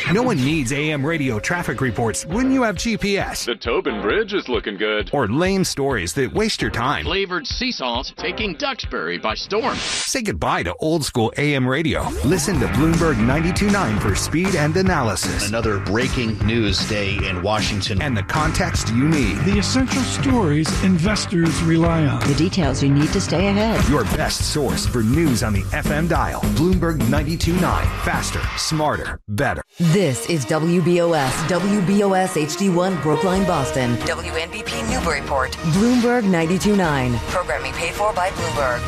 No one needs AM radio traffic reports when you have GPS. The Tobin Bridge is looking good. Or lame stories that waste your time. Flavored sea salt taking Duxbury by storm. Say goodbye to old school AM radio. Listen to Bloomberg 92.9 for speed and analysis. Another breaking news day in Washington. And the context you need. The essential stories investors rely on. The details you need to stay ahead. Your best source for news on the FM dial. Bloomberg 92.9. Faster, smarter, better. This is WBOS HD1 Brookline, Boston. WNBP Newburyport. Bloomberg 92.9. Programming paid for by Bloomberg.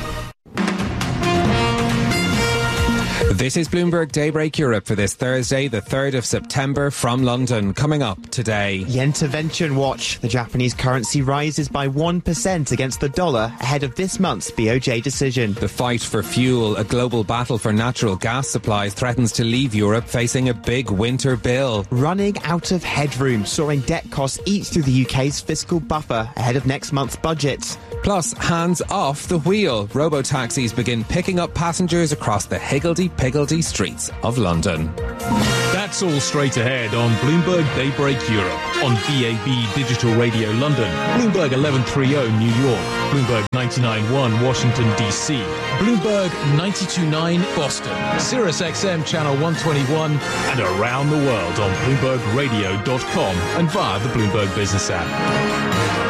This is Bloomberg Daybreak Europe for this Thursday, the 3rd of September from London. Coming up today. Yen-to-vention watch. The Japanese currency rises by 1% against the dollar ahead of this month's BOJ decision. The fight for fuel, a global battle for natural gas supplies, threatens to leave Europe facing a big winter bill. Running out of headroom, soaring debt costs eat through the UK's fiscal buffer ahead of next month's budget. Plus, hands off the wheel. Robo-taxis begin picking up passengers across the higgledy-piggledy streets of London. That's all straight ahead on Bloomberg Daybreak Europe, on DAB Digital Radio London, Bloomberg 1130 New York, Bloomberg 99.1 Washington DC, Bloomberg 92.9 Boston, Sirius XM Channel 121, and around the world on BloombergRadio.com and via the Bloomberg Business app.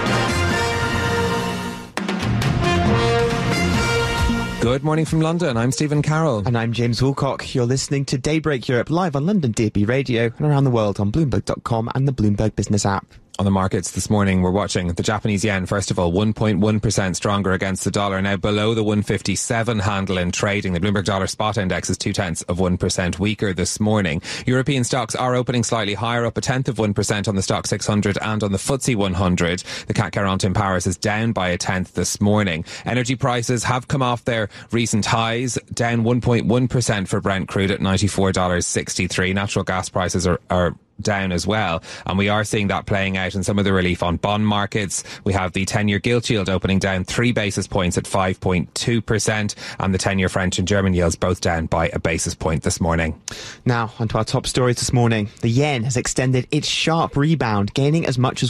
Good morning from London. I'm Stephen Carroll. And I'm James Woolcock. You're listening to Daybreak Europe live on London DAB Radio and around the world on Bloomberg.com and the Bloomberg Business app. On the markets this morning, we're watching the Japanese yen, first of all, 1.1% stronger against the dollar, now below the 157 handle in trading. The Bloomberg Dollar Spot Index is 0.2% weaker this morning. European stocks are opening slightly higher, up 0.1% on the Stock 600 and on the FTSE 100. The CAC 40 in Paris is down by 0.1% this morning. Energy prices have come off their recent highs, down 1.1% for Brent crude at $94.63. Natural gas prices are down as well, and we are seeing that playing out in some of the relief on bond markets. We have the 10-year gilt yield opening down 3 basis points at 5.2%, and the 10-year French and German yields both down by a basis point this morning. Now, onto our top stories this morning. The yen has extended its sharp rebound, gaining as much as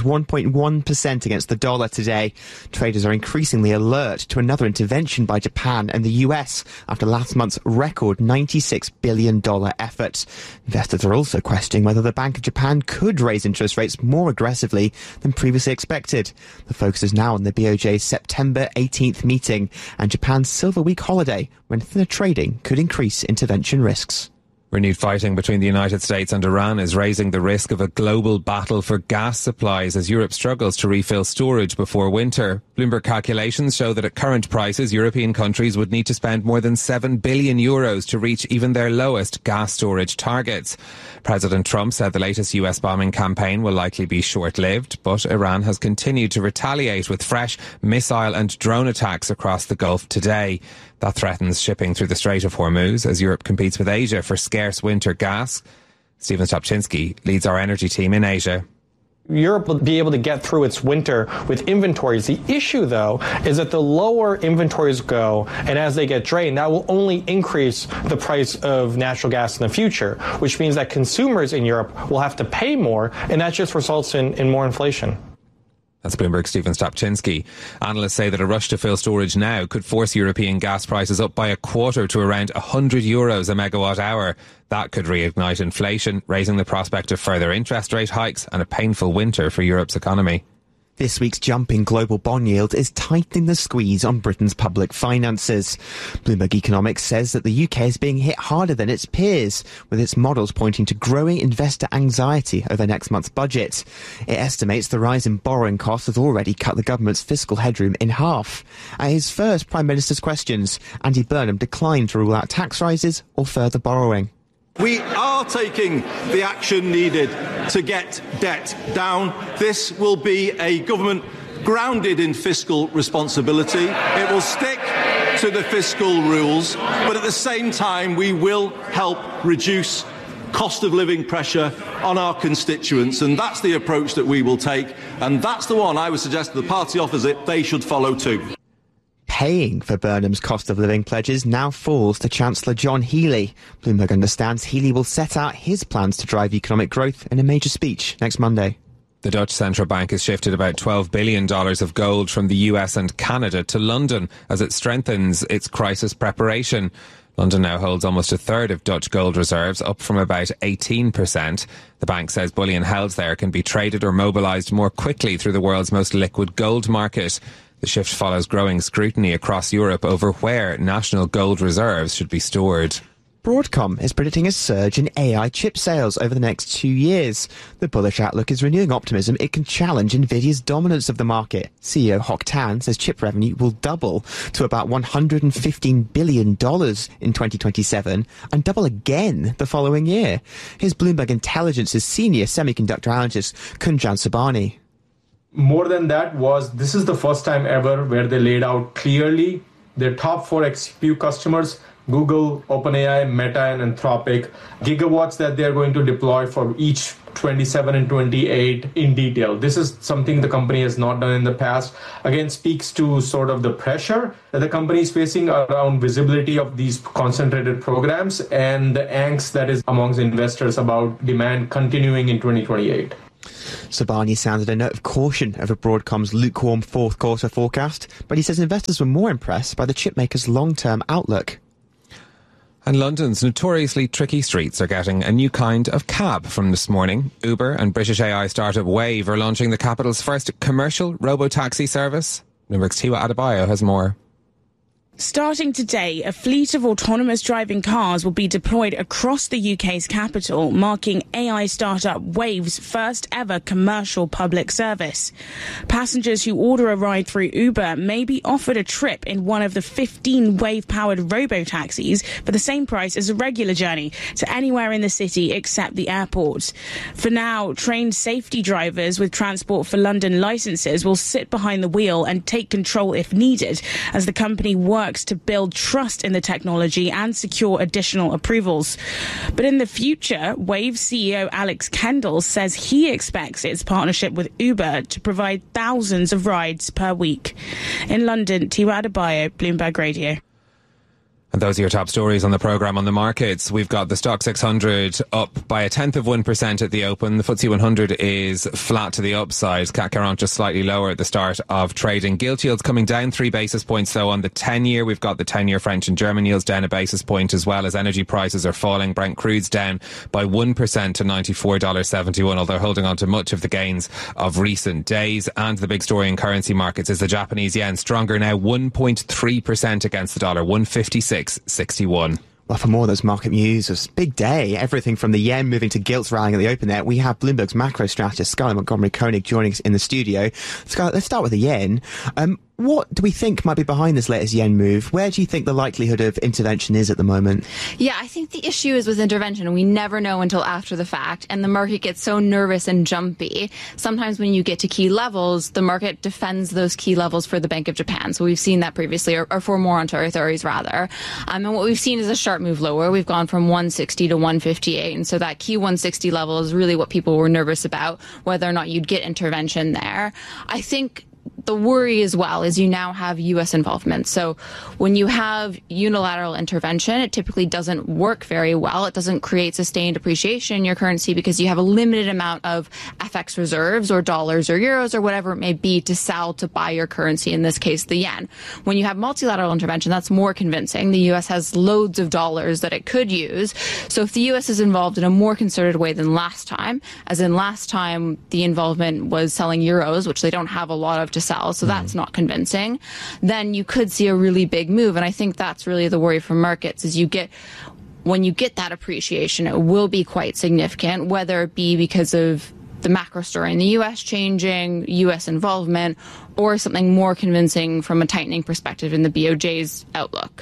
1.1% against the dollar today. Traders are increasingly alert to another intervention by Japan and the US after last month's record $96 billion effort. Investors are also questioning whether the Bank of Japan could raise interest rates more aggressively than previously expected. The focus is now on the BOJ's September 18th meeting and Japan's Silver Week holiday, when thinner trading could increase intervention risks. Renewed fighting between the United States and Iran is raising the risk of a global battle for gas supplies as Europe struggles to refill storage before winter. Bloomberg calculations show that at current prices, European countries would need to spend more than €7 billion to reach even their lowest gas storage targets. President Trump said the latest US bombing campaign will likely be short-lived, but Iran has continued to retaliate with fresh missile and drone attacks across the Gulf today. That threatens shipping through the Strait of Hormuz as Europe competes with Asia for scarce winter gas. Stephen Stopczynski leads our energy team in Asia. Europe will be able to get through its winter with inventories. The issue, though, is that the lower inventories go, and as they get drained, that will only increase the price of natural gas in the future, which means that consumers in Europe will have to pay more, and that just results in more inflation. That's Bloomberg's Stephen Stopczynski. Analysts say that a rush to fill storage now could force European gas prices up by a quarter to around €100 a megawatt hour. That could reignite inflation, raising the prospect of further interest rate hikes and a painful winter for Europe's economy. This week's jump in global bond yield is tightening the squeeze on Britain's public finances. Bloomberg Economics says that the UK is being hit harder than its peers, with its models pointing to growing investor anxiety over next month's budget. It estimates the rise in borrowing costs has already cut the government's fiscal headroom in half. At his first Prime Minister's questions, Andy Burnham declined to rule out tax rises or further borrowing. We are taking the action needed to get debt down. This will be a government grounded in fiscal responsibility. It will stick to the fiscal rules, but at the same time we will help reduce cost of living pressure on our constituents, and that's the approach that we will take, and that's the one I would suggest to the party opposite they should follow too. paying for Burnham's cost of living pledges now falls to Chancellor John Healey. Bloomberg understands Healey will set out his plans to drive economic growth in a major speech next Monday. The Dutch central bank has shifted about $12 billion of gold from the US and Canada to London as it strengthens its crisis preparation. London now holds almost a third of Dutch gold reserves, up from about 18%. The bank says bullion held there can be traded or mobilised more quickly through the world's most liquid gold market. The shift follows growing scrutiny across Europe over where national gold reserves should be stored. Broadcom is predicting a surge in AI chip sales over the next 2 years. The bullish outlook is renewing optimism it can challenge Nvidia's dominance of the market. CEO Hock Tan says chip revenue will double to about $115 billion in 2027 and double again the following year. Here's Bloomberg Intelligence's senior semiconductor analyst Kunjan Sabani. More than that this is the first time ever where they laid out clearly their top 4 XPU customers, Google, OpenAI, Meta, and Anthropic, gigawatts that they're going to deploy for each 27 and 28 in detail. This is something the company has not done in the past. Again, speaks to sort of the pressure that the company is facing around visibility of these concentrated programs and the angst that is amongst investors about demand continuing in 2028. Sabani sounded a note of caution over Broadcom's lukewarm fourth quarter forecast, but he says investors were more impressed by the chipmaker's long-term outlook. And London's notoriously tricky streets are getting a new kind of cab from this morning. Uber and British AI startup Wave are launching the capital's first commercial robo-taxi service. Bloomberg's Tiwa Adebayo has more. Starting today, a fleet of autonomous driving cars will be deployed across the UK's capital, marking AI startup Wave's first ever commercial public service. Passengers who order a ride through Uber may be offered a trip in one of the 15 Wave-powered robo-taxis for the same price as a regular journey to anywhere in the city except the airport. For now, trained safety drivers with Transport for London licences will sit behind the wheel and take control if needed, as the company works to build trust in the technology and secure additional approvals. But in the future, Wave CEO Alex Kendall says he expects its partnership with Uber to provide thousands of rides per week. In London, Tiwa Adebayo, Bloomberg Radio. And those are your top stories on the programme. On the markets, we've got the Stock 600 up by 0.1% at the open. The FTSE 100 is flat to the upside. CAC 40 just slightly lower at the start of trading. Gilt yields coming down 3 basis points, though, on the 10-year. We've got the 10-year French and German yields down a basis point, as well as energy prices are falling. Brent crude's down by 1% to $94.71, although holding on to much of the gains of recent days. And the big story in currency markets is the Japanese yen, stronger now 1.3% against the dollar, 156.61. Well, for more of those market news, it's a big day. Everything from the yen moving to gilts rallying at the open there. We have Bloomberg's macro strategist, Skylar Montgomery-Koenig, joining us in the studio. Skylar, let's start with the yen. What do we think might be behind this latest yen move? Where do you think the likelihood of intervention is at the moment? Yeah, I think the issue is with intervention. We never know until after the fact, and the market gets so nervous and jumpy. Sometimes when you get to key levels, the market defends those key levels for the Bank of Japan. So we've seen that previously, or for more monetary authorities rather. And what we've seen is a sharp move lower. We've gone from 160 to 158, and so that key 160 level is really what people were nervous about, whether or not you'd get intervention there. I think the worry as well is you now have U.S. involvement. So when you have unilateral intervention, it typically doesn't work very well. It doesn't create sustained appreciation in your currency because you have a limited amount of FX reserves or dollars or euros or whatever it may be to sell to buy your currency, in this case, the yen. When you have multilateral intervention, that's more convincing. The U.S. has loads of dollars that it could use. So if the U.S. is involved in a more concerted way than last time, as in last time the involvement was selling euros, which they don't have a lot of to sell, so that's not convincing, then you could see a really big move. And I think that's really the worry for markets, is when you get that appreciation, it will be quite significant, whether it be because of the macro story in the U.S. changing, U.S. involvement, or something more convincing from a tightening perspective in the BOJ's outlook.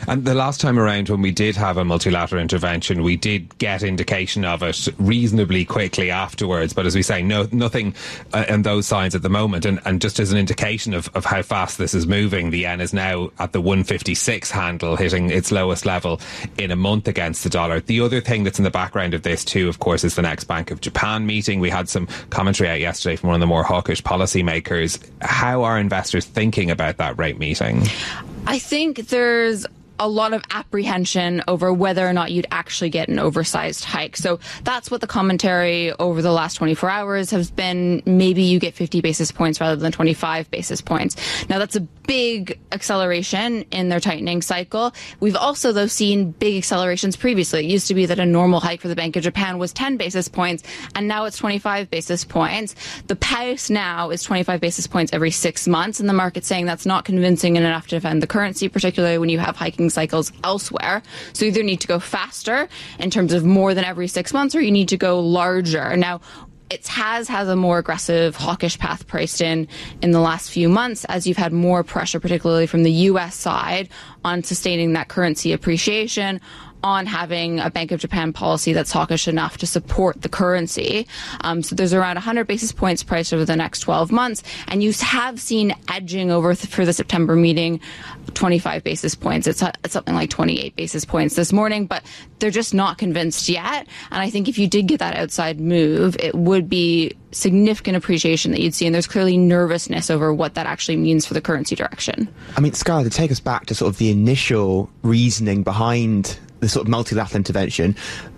And the last time around when we did have a multilateral intervention, we did get indication of it reasonably quickly afterwards. But as we say, nothing in those signs at the moment. And just as an indication of how fast this is moving, the yen is now at the 156 handle, hitting its lowest level in a month against the dollar. The other thing that's in the background of this too, of course, is the next Bank of Japan meeting. We had some commentary out yesterday from one of the more hawkish policymakers. How are investors thinking about that rate meeting? I think there's a lot of apprehension over whether or not you'd actually get an oversized hike. So that's what the commentary over the last 24 hours has been. Maybe you get 50 basis points rather than 25 basis points. Now, that's a big acceleration in their tightening cycle. We've also, though, seen big accelerations previously. It used to be that a normal hike for the Bank of Japan was 10 basis points, and now it's 25 basis points. The pace now is 25 basis points every 6 months, and the market's saying that's not convincing enough to defend the currency, particularly when you have hiking cycles elsewhere. So you either need to go faster in terms of more than every 6 months, or you need to go larger. Now, it has a more aggressive hawkish path priced in the last few months, as you've had more pressure, particularly from the U.S. side, on sustaining that currency appreciation, on having a Bank of Japan policy that's hawkish enough to support the currency. So there's around 100 basis points priced over the next 12 months. And you have seen edging over for the September meeting 25 basis points. It's something like 28 basis points this morning, but they're just not convinced yet. And I think if you did get that outside move, it would be significant appreciation that you'd see. And there's clearly nervousness over what that actually means for the currency direction. I mean, Skylar, to take us back to sort of the initial reasoning behind the sort of multilateral intervention,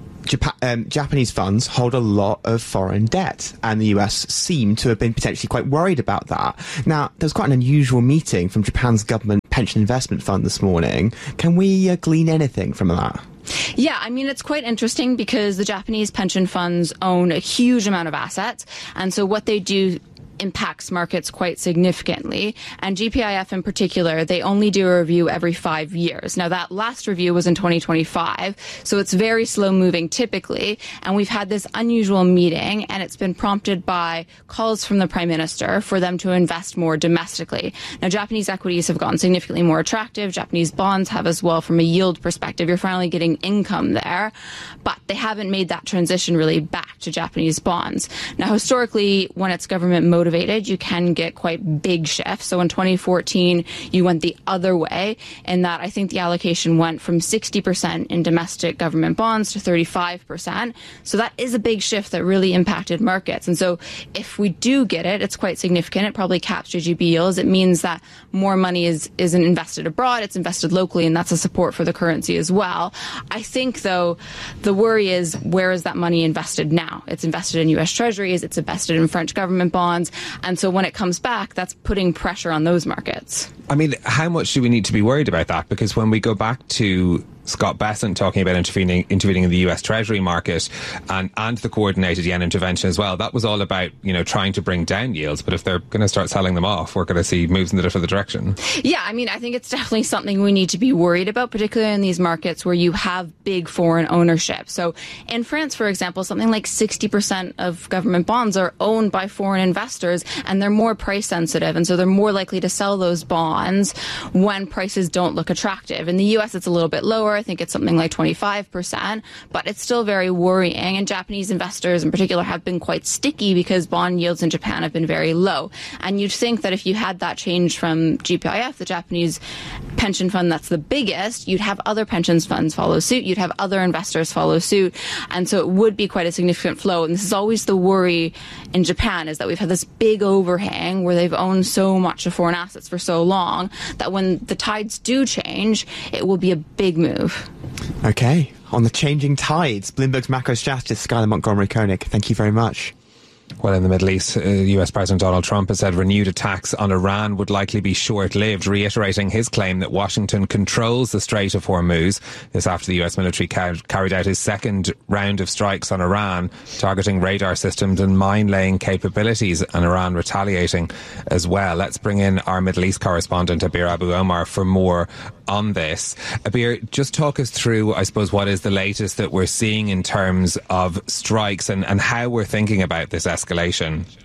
Japanese funds hold a lot of foreign debt, and the US seem to have been potentially quite worried about that. Now, there's quite an unusual meeting from Japan's government pension investment fund this morning. Can we glean anything from that? Yeah, I mean, it's quite interesting because the Japanese pension funds own a huge amount of assets, and so what they do impacts markets quite significantly. And GPIF in particular, they only do a review every 5 years. Now, that last review was in 2025, so it's very slow moving typically. And we've had this unusual meeting, and it's been prompted by calls from the Prime Minister for them to invest more domestically. Now, Japanese equities have gotten significantly more attractive. Japanese bonds have as well from a yield perspective. You're finally getting income there, but they haven't made that transition really back to Japanese bonds. Now, historically, when it's government motivated, you can get quite big shifts. So in 2014, you went the other way in that I think the allocation went from 60% in domestic government bonds to 35%. So that is a big shift that really impacted markets. And so if we do get it, it's quite significant. It probably caps JGB yields. It means that more money isn't invested abroad, it's invested locally, and that's a support for the currency as well. I think, though, the worry is, where is that money invested now? It's invested in U.S. Treasuries, it's invested in French government bonds. And so when it comes back, that's putting pressure on those markets. I mean, how much do we need to be worried about that? Because when we go back to Scott Bessent talking about intervening in the US Treasury market and the coordinated yen intervention as well, that was all about, trying to bring down yields. But if they're going to start selling them off, we're going to see moves in the different direction. Yeah, I mean, I think it's definitely something we need to be worried about, particularly in these markets where you have big foreign ownership. So in France, for example, something like 60% of government bonds are owned by foreign investors, and they're more price sensitive. And so they're more likely to sell those bonds when prices don't look attractive. In the US, it's a little bit lower. I think it's something like 25%, but it's still very worrying. And Japanese investors in particular have been quite sticky because bond yields in Japan have been very low. And you'd think that if you had that change from GPIF, the Japanese pension fund that's the biggest, you'd have other pension funds follow suit, you'd have other investors follow suit. And so it would be quite a significant flow. And this is always the worry in Japan, is that we've had this big overhang where they've owned so much of foreign assets for so long that when the tides do change, it will be a big move. Okay, on the changing tides, Bloomberg's macro strategist Skylar Montgomery-Koenig, thank you very much. Well, in the Middle East, US President Donald Trump has said renewed attacks on Iran would likely be short-lived, reiterating his claim that Washington controls the Strait of Hormuz. This after the US military carried out his second round of strikes on Iran, targeting radar systems and mine-laying capabilities, and Iran retaliating as well. Let's bring in our Middle East correspondent, Abir Abu Omar, for more on this. Abir, just talk us through, I suppose, what is the latest that we're seeing in terms of strikes and how we're thinking about this escalation.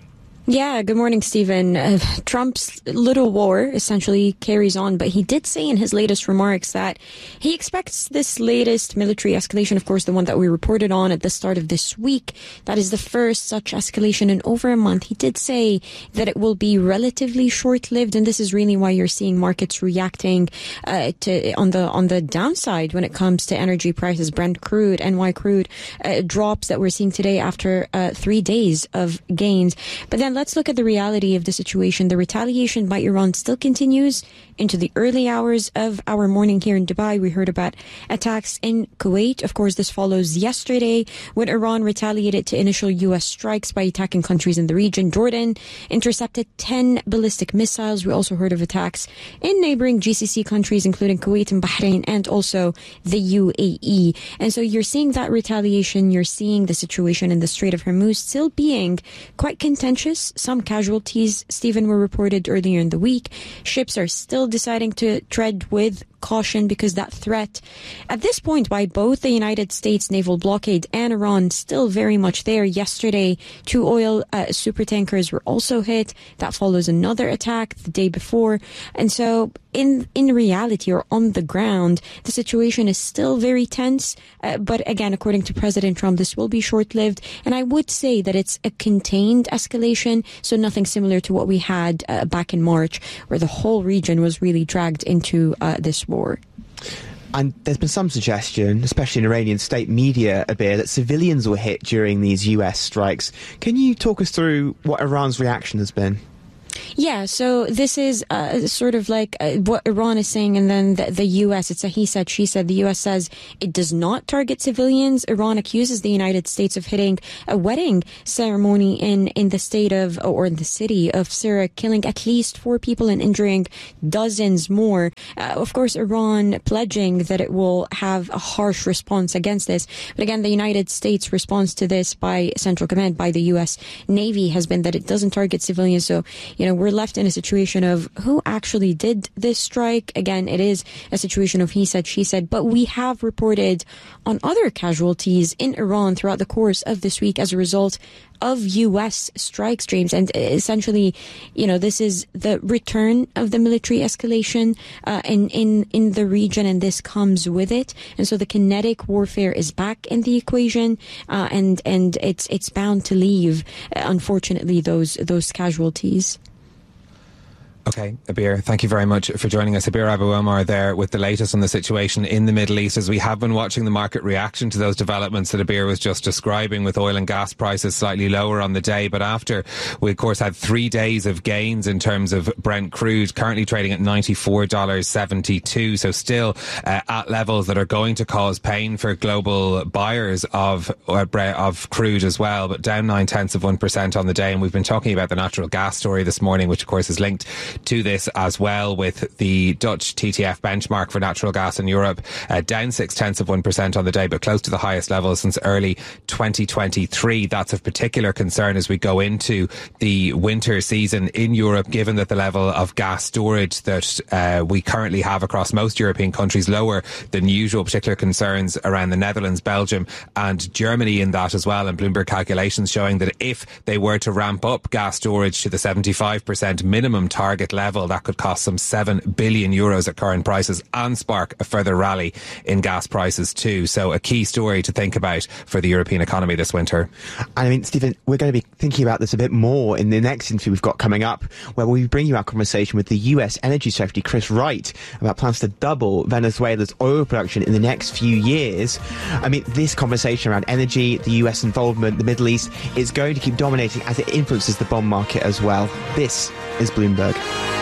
Yeah, good morning, Stephen. Trump's little war essentially carries on, but he did say in his latest remarks that he expects this latest military escalation, of course, the one that we reported on at the start of this week, that is the first such escalation in over a month. He did say that it will be relatively short-lived, and this is really why you're seeing markets reacting on the downside when it comes to energy prices. Brent crude, NY crude drops that we're seeing today after 3 days of gains. But then let's look at the reality of the situation. The retaliation by Iran still continues into the early hours of our morning here in Dubai. We heard about attacks in Kuwait. Of course, this follows yesterday when Iran retaliated to initial U.S. strikes by attacking countries in the region. Jordan intercepted 10 ballistic missiles. We also heard of attacks in neighboring GCC countries, including Kuwait and Bahrain, and also the UAE. And so you're seeing that retaliation. You're seeing the situation in the Strait of Hormuz still being quite contentious. Some casualties, Stephen, were reported earlier in the week. Ships are still deciding to tread with caution because that threat at this point by both the United States naval blockade and Iran still very much there. Yesterday, 2 oil super tankers were also hit. That follows another attack the day before. And so in reality, or on the ground, the situation is still very tense. But again, according to President Trump, this will be short-lived. And I would say that it's a contained escalation, so nothing similar to what we had back in March, where the whole region was really dragged into this war. And there's been some suggestion, especially in Iranian state media, Abir, that civilians were hit during these US strikes. Can you talk us through what Iran's reaction has been? Yeah, so this is sort of like what Iran is saying, and then the U.S., it's a he said, she said. The U.S. says it does not target civilians. Iran accuses the United States of hitting a wedding ceremony in the state of, or in the city of Syria, killing at least 4 people and injuring dozens more. Of course, Iran pledging that it will have a harsh response against this. But again, the United States response to this by Central Command, by the U.S. Navy, has been that it doesn't target civilians. So, we're left in a situation of who actually did this strike. Again, it is a situation of he said, she said, but we have reported on other casualties in Iran throughout the course of this week as a result of U.S. strikes, James. And essentially, this is the return of the military escalation in the region, and this comes with it. And so the kinetic warfare is back in the equation, and it's bound to leave, unfortunately, those casualties. Okay, Abir, thank you very much for joining us. Abir Abu Omar there with the latest on the situation in the Middle East, as we have been watching the market reaction to those developments that Abir was just describing, with oil and gas prices slightly lower on the day. But after we, of course, had 3 days of gains in terms of Brent crude, currently trading at $94.72. So still at levels that are going to cause pain for global buyers of crude as well, but down 0.9% on the day. And we've been talking about the natural gas story this morning, which of course is linked to this as well, with the Dutch TTF benchmark for natural gas in Europe down 0.6% on the day, but close to the highest level since early 2023. That's of particular concern as we go into the winter season in Europe, given that the level of gas storage that we currently have across most European countries lower than usual. Particular concerns around the Netherlands, Belgium and Germany in that as well, and Bloomberg calculations showing that if they were to ramp up gas storage to the 75% minimum target level, that could cost some €7 billion at current prices and spark a further rally in gas prices too. So a key story to think about for the European economy this winter. I mean, Stephen, we're going to be thinking about this a bit more in the next interview we've got coming up, where we'll be bringing you our conversation with the US Energy Secretary Chris Wright about plans to double Venezuela's oil production in the next few years. I mean, this conversation around energy, the US involvement, the Middle East, is going to keep dominating as it influences the bond market as well. This is Bloomberg.